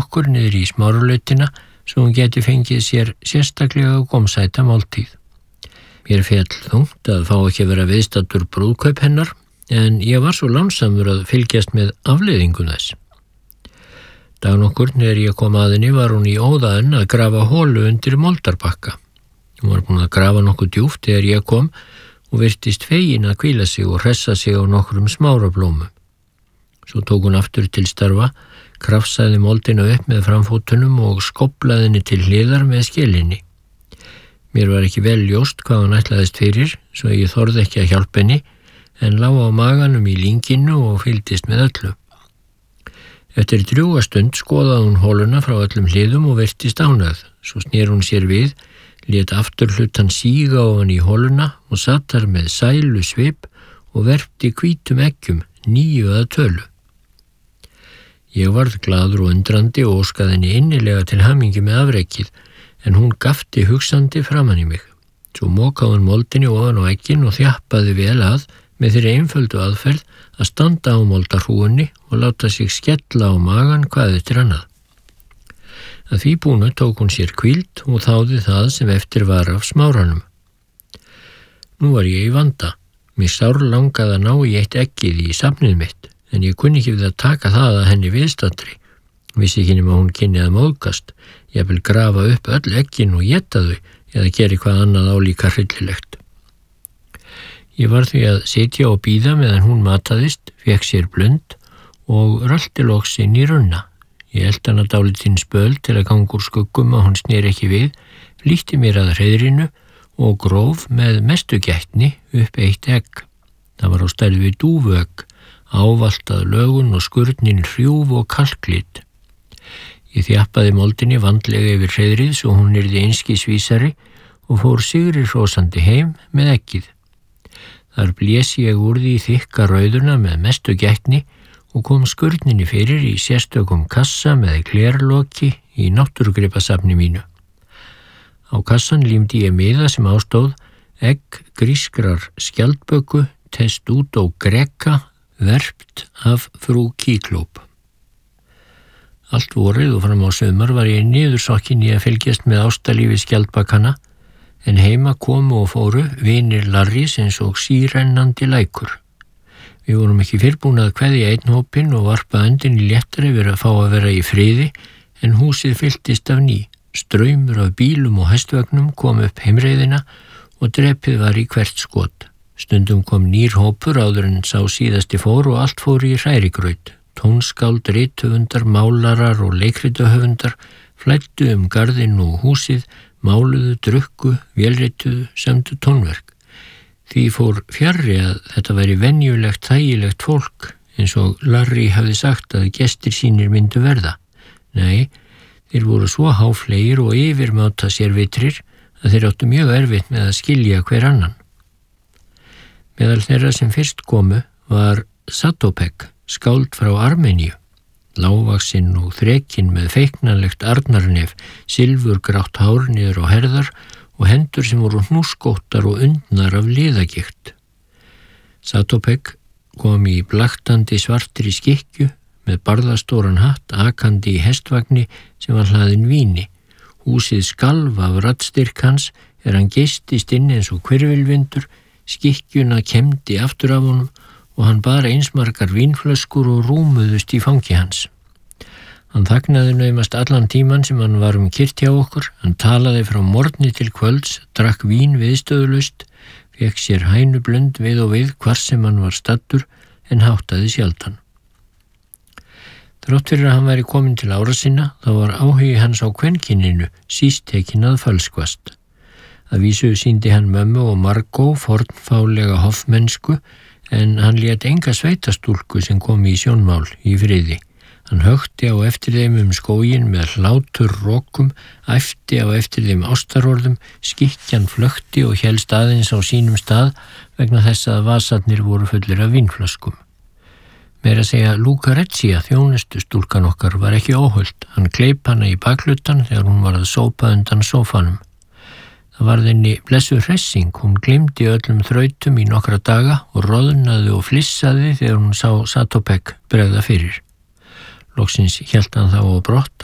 okkur niður í Smáralautina svo hún geti fengið sér sérstaklega gómsæta máltíð. Mér féll þungt að fá ekki að vera viðstaddur brúðkaup hennar, en ég var svo lánsamur að fylgjast með afleiðingum þess. Dag nokkur þegar ég kom að henni var hún í óðaðin að grafa holu undir moldarbakka. Hún var búin að grafa nokkuð djúpt þegar ég kom og virtist fegin að hvíla sig og hressa sig á nokkrum smárablómum. Svo tók hún aftur til starfa, krafsaði moldina upp með framfótunum og skóplaði henni til hliðar með skelinni. Mér var ekki vel ljóst hvað hún ætlaðist fyrir, svo ég þorði ekki að hjálpa henni, en lá á maganum í lynginu og fylgdist með öllu. Eftir drjúga stund skoðaði hún holuna frá öllum hliðum og virtist ánægð. Svo snér hún sér við, lét aftur hlutan síga ofan í holuna og satt þar með sælu svip og verpti hvítum eggjum, 9 að tölu. Ég varð glaður og undrandi og óskaði henni innilega til hamingju með afrekið, en hún gapti hugsandi framan í mig. Svo mokaði hún moldinni ofan á eggin og þjappaði vel að með þeirri einföldu aðferð að standa á moldarhrúgunni og láta sig skella á magan hvað eftir annað. Að því búnu tók hún sér hvíld og þáði það sem eftir var af smáranum. Nú var ég í vanda. Mér sárlangaði að ná í eitt eggið í safnið mitt, en ég kunni ekki við að taka það að henni viðstaddri. Vissi ekki nema hún kynni að móðgast, ég vil grafa upp öll eggin og éta þau eða geri hvað annað álíka hryllilegt. Ég var því að sitja og bíða meðan hún mataðist, fékk sér blund og rölti loks inn í runna. Ég eldi hana dálítinn spöl til að ganga úr skuggum að hún sneri ekki við, flýtti mér að hreiðrinu og gróf með mestu gætni upp eitt egg. Það var á stærð við dúfuegg, ávaltað lögun og skurnin hrjúf og kalklit. Ég þjappaði moldinni vandlega yfir hreiðrið svo hún yrði einskis vísari og fór sigri hrósandi heim með eggið. Þar blés ég úr því þykka rauðuna með mestu gætni og kom skurninni fyrir í sérstökum kassa með glerloki í náttúrugripasafni mínu. Á kassan límdi ég miða sem ástóð egg grískrar skjaldböku Testudo greca verpt af frú Kíklóp. Allt vorið og fram á sumar var ég niðursokkin í að fylgjast með ástalífi skjaldbakkanna, en heima komu og fóru vinir Larrys eins og sírennandi lækur. Við vorum ekki fyrrbúin að kveðja einn hópinn og varpa öndinni léttari yfir að fá að vera í friði, en húsið fylltist af ný. Straumur af bílum og hestvögnum kom upp heimreiðina og drepið var í hvert skot. Stundum kom nýr hópur áður en sá síðasti fór og allt fór í hrærigraut. Tónskáld, rithöfundar, málarar og leikritahöfundar flæddu garðinn og húsið, máluðu, drukku, vélrituðu, sömdu tónverk. Því fór fjarri að þetta væri venjulegt, þægilegt fólk, eins og Larry hafði sagt að gestir sínir myndu verða. Nei, þeir voru svo háflegir og yfirmáta sér vitrir að þeir áttu mjög erfitt með að skilja hver annan. Meðal þeirra sem fyrst komu var Satopek, skáld frá Armeníu, lágvaxinn og þrekinn með feiknanlegt arnarnef, silfurgrátt hár niður á herðar og hendur sem voru hnúskóttar og undnar af liðagikt. Satopek kom í blaktandi svartri skikkju með barðastóran hatt akandi í hestvagni sem var hlaðinn víni. Húsið skalf af raddstyrk hans hann geistist inn eins og hvirfilvindur, skikkjuna kemdi aftur af honum og hann bar einsmargar vínflöskur og rúmuðust í fangi hans. Hann þagnaði naumast allan tíman sem hann var kyrrt hjá okkur, hann talaði frá morgni til kvölds, drakk vín viðstöðulaust, fékk sér hænublönd við og við hvar sem hann var staddur en háttaði sjaldan. Þrátt fyrir að hann væri kominn til ára sinna, þá var áhugi hans á kvenkyninu síst tekinn að falskvast. Að vísu sýndi hann mömmu og Margó fornfálega hoffmennsku, en hann lét enga sveitastúlku sem kom í sjónmál í friði. Hann hökti á eftir þeim skóginn með hláturrokum, æpti á eftir þeim ástarorðum, skikkjan flökti og hélst aðeins á sínum stað vegna þess að vasarnir voru fullir af vínflöskum. Meira að segja Lucrezia, þjónustustúlkan okkar, var ekki óhult. Hann kleip hana í bakhlutan þegar hún var að sópa undan sófanum. Það varð henni blessuð hressing, hún gleymdi öllum þrautum í nokkra daga og roðnaði og flissaði þegar hún sá Satopek bregða fyrir. Loksins hélt hann þá á brott